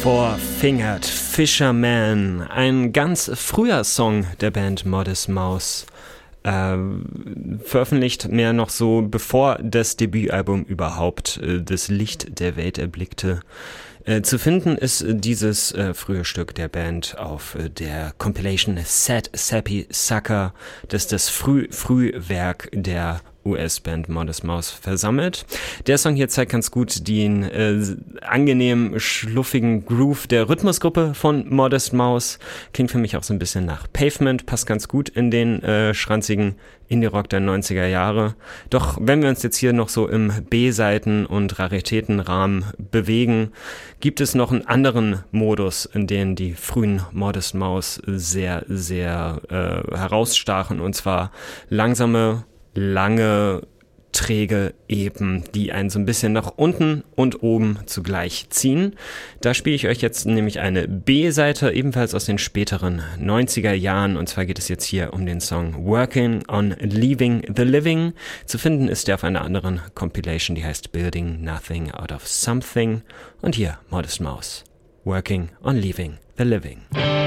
Four-Fingered Fisherman, ein ganz früher Song der Band Modest Mouse, veröffentlicht mehr noch so, bevor das Debütalbum überhaupt das Licht der Welt erblickte. Zu finden ist dieses frühe Stück der Band auf der Compilation Sad Sappy Sucker, das das Frühwerk der US-Band Modest Mouse versammelt. Der Song hier zeigt ganz gut den angenehm schluffigen Groove der Rhythmusgruppe von Modest Mouse. Klingt für mich auch so ein bisschen nach Pavement, passt ganz gut in den schranzigen Indie-Rock der 90er Jahre. Doch wenn wir uns jetzt hier noch so im B-Seiten- und Raritätenrahmen bewegen, gibt es noch einen anderen Modus, in dem die frühen Modest Mouse sehr, sehr herausstachen, und zwar langsame, lange, träge Epen, die einen so ein bisschen nach unten und oben zugleich ziehen. Da spiele ich euch jetzt nämlich eine B-Seite, ebenfalls aus den späteren 90er Jahren, und zwar geht es jetzt hier um den Song Working on Leaving the Living. Zu finden ist der auf einer anderen Compilation, die heißt Building Nothing Out of Something, und hier Modest Mouse, Working on Leaving the Living.